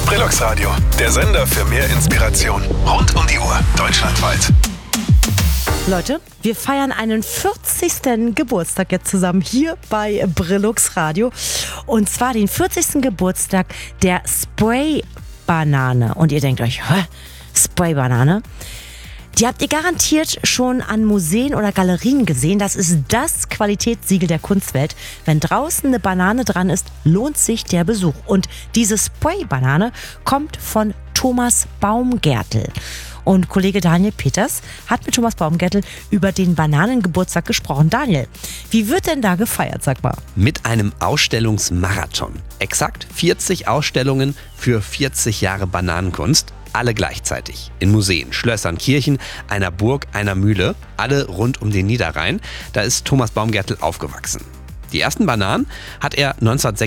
Brillux Radio, der Sender für mehr Inspiration. Rund um die Uhr, deutschlandweit. Leute, wir feiern einen 40. Geburtstag jetzt zusammen hier bei Brillux Radio. Und zwar den 40. Geburtstag der Spray-Banane. Und ihr denkt euch, Spray-Banane? Die habt ihr garantiert schon an Museen oder Galerien gesehen. Das ist das Qualitätssiegel der Kunstwelt. Wenn draußen eine Banane dran ist, lohnt sich der Besuch. Und diese Spray-Banane kommt von Thomas Baumgärtel. Und Kollege Daniel Peters hat mit Thomas Baumgärtel über den Bananengeburtstag gesprochen. Daniel, wie wird denn da gefeiert, sag mal? Mit einem Ausstellungsmarathon. Exakt 40 Ausstellungen für 40 Jahre Bananenkunst. Alle gleichzeitig. In Museen, Schlössern, Kirchen, einer Burg, einer Mühle. Alle rund um den Niederrhein. Da ist Thomas Baumgärtel aufgewachsen. Die ersten Bananen hat er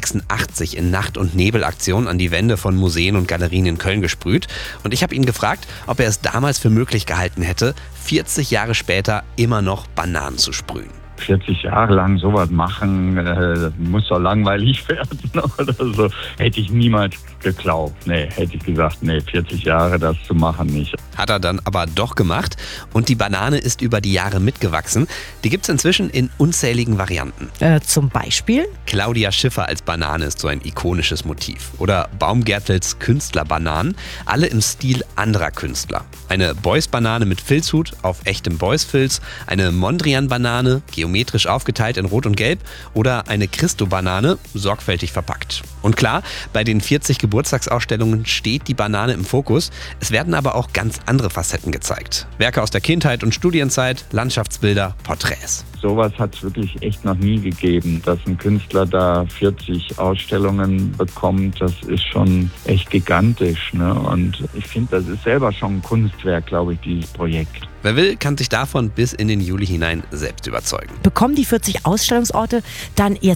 1986 in Nacht- und Nebelaktionen an die Wände von Museen und Galerien in Köln gesprüht. Und ich habe ihn gefragt, ob er es damals für möglich gehalten hätte, 40 Jahre später immer noch Bananen zu sprühen. 40 Jahre lang sowas machen, muss doch langweilig werden oder so. Hätte ich niemals geglaubt. Nee, hätte ich gesagt, 40 Jahre das zu machen nicht. Hat er dann aber doch gemacht und die Banane ist über die Jahre mitgewachsen. Die gibt es inzwischen in unzähligen Varianten. Zum Beispiel? Claudia Schiffer als Banane ist so ein ikonisches Motiv. Oder Baumgärtels Künstlerbananen, alle im Stil anderer Künstler. Eine Beuys-Banane mit Filzhut auf echtem Beuys-Filz, eine Mondrian-Banane, geometrisch aufgeteilt in Rot und Gelb oder eine Christo-Banane, sorgfältig verpackt. Und klar, bei den 40 Geburtstagsausstellungen steht die Banane im Fokus. Es werden aber auch ganz andere Facetten gezeigt. Werke aus der Kindheit und Studienzeit, Landschaftsbilder, Porträts. Sowas hat es wirklich echt noch nie gegeben, dass ein Künstler da 40 Ausstellungen bekommt. Das ist schon echt gigantisch, ne? Und ich finde, das ist selber schon ein Kunstwerk, glaube ich, dieses Projekt. Wer will, kann sich davon bis in den Juli hinein selbst überzeugen. Bekommen die 40 Ausstellungsorte dann ihr